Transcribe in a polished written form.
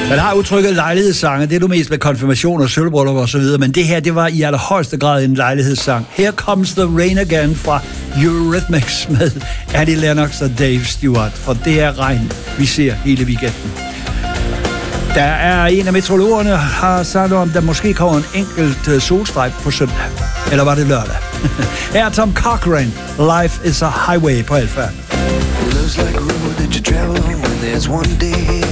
Man har udtrykket lejlighedssange, det er du mest med konfirmationer, sølvbryllup og så videre, men det her, det var i allerhøjeste grad en lejlighedssang. Here Comes the Rain Again fra Eurythmics med Annie Lennox og Dave Stewart, for det er regn, vi ser hele weekenden. Der er en af meteorologerne, har sagt om, der måske kommer en enkelt solstrejf på søndag. Eller var det lørdag? Her er Tom Cochrane, Life is a Highway på Alfa.